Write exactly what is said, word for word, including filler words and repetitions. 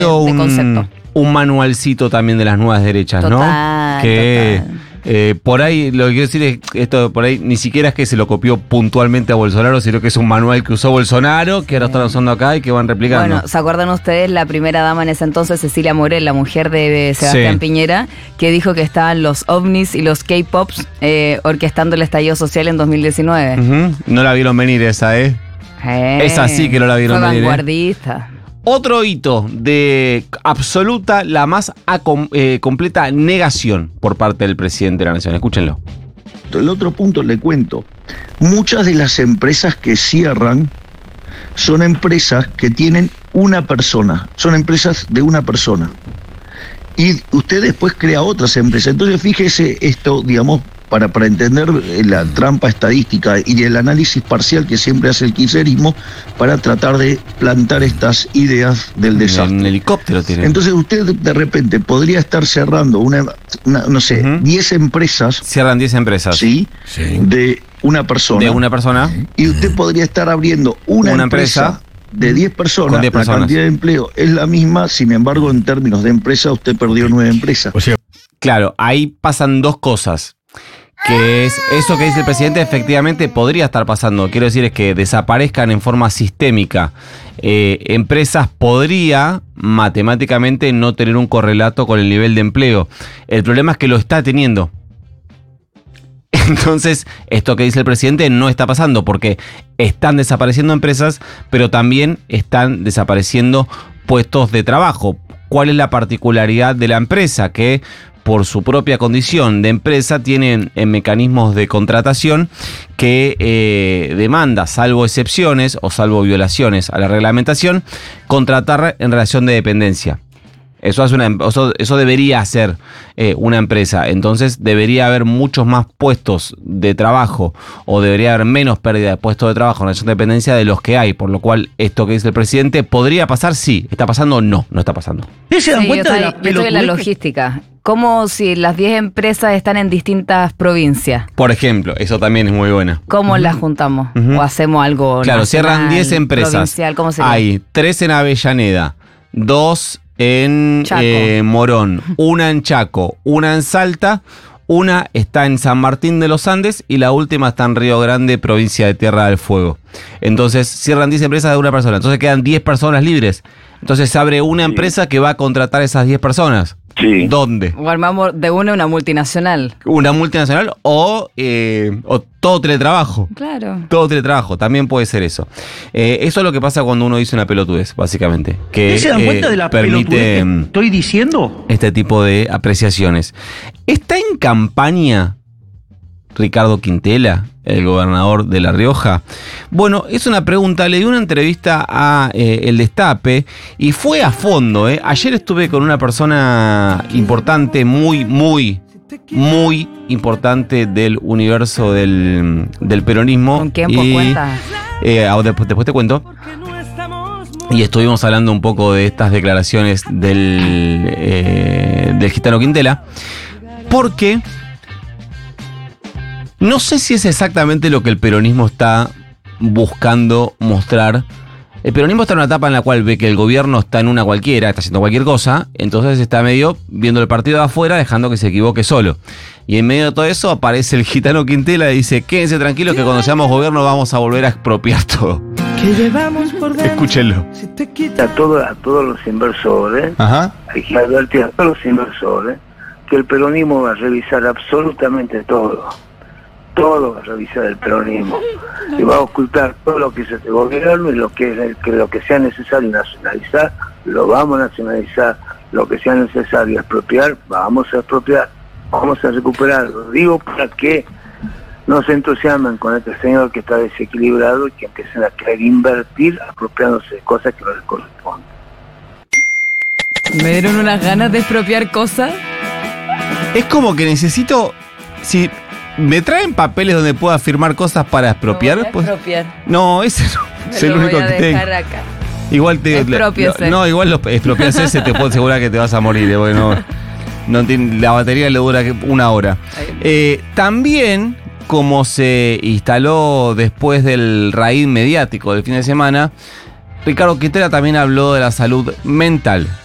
un, concepto. Un manualcito también de las nuevas derechas, total, ¿no? Que total. Eh, por ahí, lo que quiero decir es esto, por ahí ni siquiera es que se lo copió puntualmente a Bolsonaro, sino que es un manual que usó Bolsonaro, que ahora están usando acá y que van replicando. Bueno, ¿se acuerdan ustedes la primera dama en ese entonces, Cecilia Morel, la mujer de Sebastián sí. Piñera, que dijo que estaban los ovnis y los K-Pops eh, orquestando el estallido social en dos mil diecinueve? Uh-huh. No la vieron venir esa, ¿eh? eh esa sí que no la vieron fue venir. Vanguardista. ¿eh? Otro hito de absoluta, la más acom- eh, completa negación por parte del presidente de la Nación. Escúchenlo. El otro punto le cuento. Muchas de las empresas que cierran son empresas que tienen una persona. Son empresas de una persona. Y usted después crea otras empresas. Entonces fíjese esto, digamos, para, para entender la trampa estadística y el análisis parcial que siempre hace el kirchnerismo para tratar de plantar estas ideas del desastre. En helicóptero tiene. Entonces usted de repente podría estar cerrando una, una no sé, diez uh-huh. empresas. Cierran diez empresas. ¿Sí? Sí. De una persona. De una persona. Y usted podría estar abriendo una, una empresa, empresa de diez personas. diez personas. La cantidad de empleo es la misma, sin embargo, en términos de empresa, usted perdió nueve empresas. O sea, claro, ahí pasan dos cosas. Que es eso que dice el presidente, efectivamente podría estar pasando. Quiero decir, es que desaparezcan en forma sistémica eh, empresas, podría matemáticamente no tener un correlato con el nivel de empleo. El problema es que lo está teniendo. Entonces, esto que dice el presidente no está pasando porque están desapareciendo empresas, pero también están desapareciendo puestos de trabajo. ¿Cuál es la particularidad de la empresa? Que por su propia condición de empresa, tienen eh, mecanismos de contratación que eh, demanda, salvo excepciones o salvo violaciones a la reglamentación, contratar en relación de dependencia. Eso, hace una, eso, eso debería hacer eh, una empresa. Entonces debería haber muchos más puestos de trabajo o debería haber menos pérdida de puestos de trabajo en relación de dependencia de los que hay. Por lo cual, esto que dice el presidente, ¿podría pasar? Sí. ¿Está pasando? No, no está pasando. ¿Se dan sí, cuenta de la, de la logística? ¿Cómo si las diez empresas están en distintas provincias? Por ejemplo, eso también es muy buena. ¿Cómo uh-huh. las juntamos? Uh-huh. ¿O hacemos algo Claro, nacional, cierran diez empresas. ¿Cómo sería? Hay tres en Avellaneda, dos en eh, Morón, una en Chaco, una en Salta, una está en San Martín de los Andes y la última está en Río Grande, provincia de Tierra del Fuego. Entonces cierran diez empresas de una persona, entonces quedan diez personas libres. Entonces se abre una empresa que va a contratar a esas diez personas. Sí. ¿Dónde? O armamos de una una multinacional. Una multinacional o, eh, o todo teletrabajo. Claro. Todo teletrabajo, también puede ser eso. Eh, eso es lo que pasa cuando uno dice una pelotudez, básicamente. Que ¿Se dan cuenta eh, de la permite pelotudez que estoy diciendo? Este tipo de apreciaciones. ¿Está en campaña Ricardo Quintela, el gobernador de La Rioja? Bueno, es una pregunta. Le di una entrevista a eh, El Destape y fue a fondo. Eh. Ayer estuve con una persona importante, muy, muy, muy importante del universo del, del peronismo. ¿Con quién? Pues cuenta. Eh, después, después te cuento. Y estuvimos hablando un poco de estas declaraciones del, eh, del gitano Quintela. Porque no sé si es exactamente lo que el peronismo está buscando mostrar. El peronismo está en una etapa en la cual ve que el gobierno está en una cualquiera, está haciendo cualquier cosa, entonces está medio viendo el partido de afuera, dejando que se equivoque solo. Y en medio de todo eso aparece el gitano Quintela y dice: quédense tranquilos que cuando seamos gobierno vamos a volver a expropiar todo. Escúchenlo. A, todo, a todos los inversores, Ajá. hay que advertir a todos los inversores que el peronismo va a revisar absolutamente todo. Todo va a revisar el peronismo y va a ocultar todo lo que es este gobierno y lo que, es, que lo que sea necesario nacionalizar, lo vamos a nacionalizar, lo que sea necesario expropiar, vamos a expropiar, vamos a recuperar. Lo digo para que no se entusiasmen con este señor que está desequilibrado y que empiecen a querer invertir apropiándose de cosas que no les corresponden. Me dieron unas ganas de expropiar cosas. Es como que necesito... Si me traen papeles donde pueda firmar cosas para expropiar, no, pues. Expropiar. No, ese no. Me es el único que tengo. Acá. Igual te. Expropiese. No, igual los expropias ese te puedo asegurar que te vas a morir. Bueno, no tiene, la batería le dura una hora. Eh, también, como se instaló después del raíz mediático del fin de semana, Ricardo Quintela también habló de la salud mental